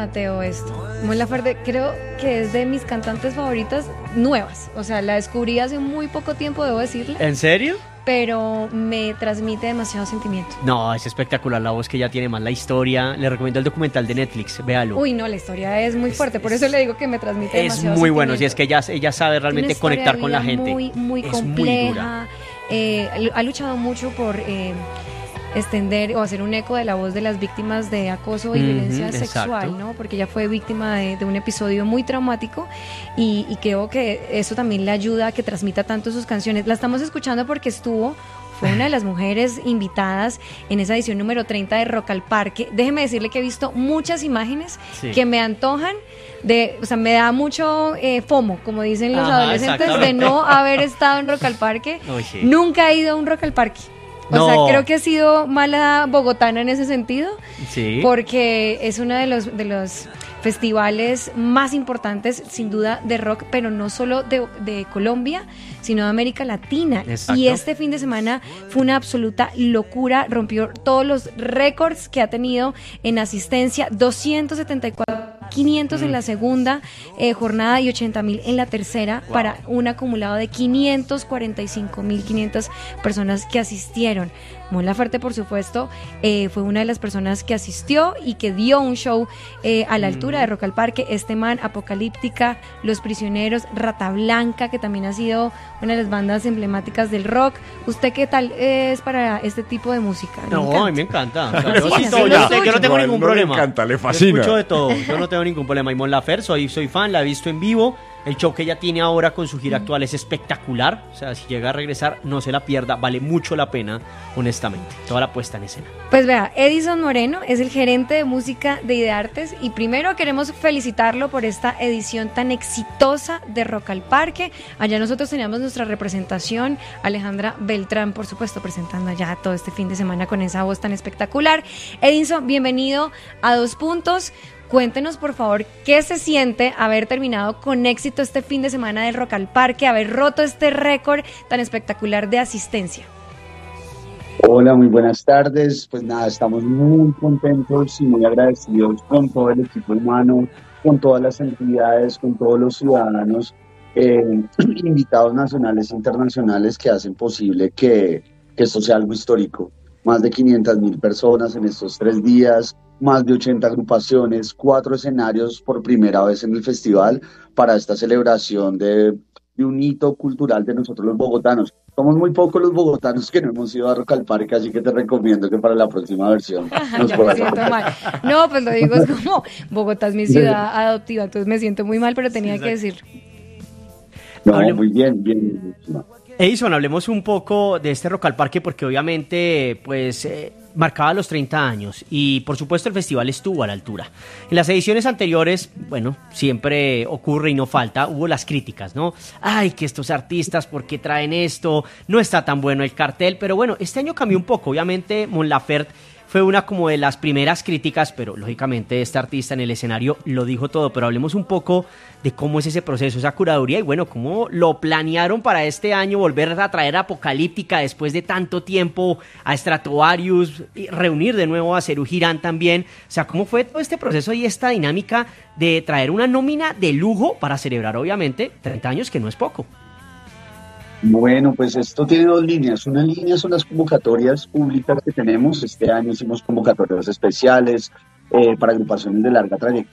Mateo esto. Mon Laferte creo que es de mis cantantes favoritas nuevas. O sea, la descubrí hace muy poco tiempo, debo decirle. ¿En serio? Pero me transmite demasiado sentimiento. No, es espectacular la voz que ella tiene, más la historia. Le recomiendo el documental de Netflix, véalo. Uy, no, la historia es muy fuerte, por eso le digo que me transmite demasiado Es muy bueno, sentimiento. si es que ella sabe realmente conectar con la gente. Muy es compleja. Muy dura. Ha luchado mucho por extender o hacer un eco de la voz de las víctimas de acoso y violencia sexual, ¿no? Porque ella fue víctima de un episodio muy traumático y creo que eso también le ayuda a que transmita tanto sus canciones. La estamos escuchando porque fue una de las mujeres invitadas en esa edición número 30 de Rock al Parque. Déjeme decirle que he visto muchas imágenes que me antojan o sea, me da mucho FOMO, como dicen los adolescentes, de no haber estado en Rock al Parque. Uy, sí. Nunca he ido a un Rock al Parque. O sea, creo que he sido mala bogotana en ese sentido, porque es uno de los festivales más importantes, sin duda, de rock, pero no solo de Colombia, sino de América Latina. Exacto. Y este fin de semana fue una absoluta locura, rompió todos los récords que ha tenido en asistencia, 274, 500 en la segunda jornada y 80,000 en la tercera, para un acumulado de 545,500 personas que asistieron. Mon Laferte, por supuesto, fue una de las personas que asistió y que dio un show a la altura de Rock al Parque. Este man, Apocalíptica, Los Prisioneros, Rata Blanca, que también ha sido una de las bandas emblemáticas del rock. ¿Usted qué tal es para este tipo de música? No, a mí me encanta. O sea, yo no tengo ningún problema. Le encanta, le fascina. Yo escucho de todo, yo no tengo ningún problema. Y Mon Laferte, soy fan, la he visto en vivo. El show que ella tiene ahora con su gira actual es espectacular. O sea, si llega a regresar, no se la pierda. Vale mucho la pena, honestamente. Toda la puesta en escena. Pues vea, Edison Moreno es el gerente de música de Ideartes. Y primero queremos felicitarlo por esta edición tan exitosa de Rock al Parque. Allá nosotros teníamos nuestra representación, Alejandra Beltrán, por supuesto, presentando allá todo este fin de semana con esa voz tan espectacular. Edison, bienvenido a Dos Puntos. Cuéntenos, por favor, qué se siente haber terminado con éxito este fin de semana del Rock al Parque, haber roto este récord tan espectacular de asistencia. Hola, muy buenas tardes. Pues nada, estamos muy contentos y muy agradecidos con todo el equipo humano, con todas las entidades, con todos los ciudadanos, invitados nacionales e internacionales que hacen posible que esto sea algo histórico. Más de 500,000 personas en estos 3 días, más de 80 agrupaciones, 4 escenarios por primera vez en el festival para esta celebración de un hito cultural de nosotros los bogotanos. Somos muy pocos los bogotanos que no hemos ido a Rock al Parque, así que te recomiendo que para la próxima versión nos Ya me puedas siento mal. No, pues lo digo, es como Bogotá es mi ciudad adoptiva, entonces me siento muy mal, pero tenía que decir. No, muy bien. Edison, hablemos un poco de este Rock al Parque porque obviamente pues marcaba los 30 años y por supuesto el festival estuvo a la altura. En las ediciones anteriores, bueno, siempre ocurre y no falta, hubo las críticas, ¿no? Ay, que estos artistas, ¿por qué traen esto? No está tan bueno el cartel, pero bueno, este año cambió un poco. Obviamente Mon Laferte fue una como de las primeras críticas, pero lógicamente este artista en el escenario lo dijo todo. Pero hablemos un poco de cómo es ese proceso, esa curaduría y bueno, cómo lo planearon para este año, volver a traer a Apocalíptica después de tanto tiempo, a Stratovarius, y reunir de nuevo a Serú Girán también. O sea, cómo fue todo este proceso y esta dinámica de traer una nómina de lujo para celebrar obviamente 30 años, que no es poco. Bueno, pues esto tiene 2 líneas. Una línea son las convocatorias públicas que tenemos. Este año hicimos convocatorias especiales para agrupaciones de larga trayectoria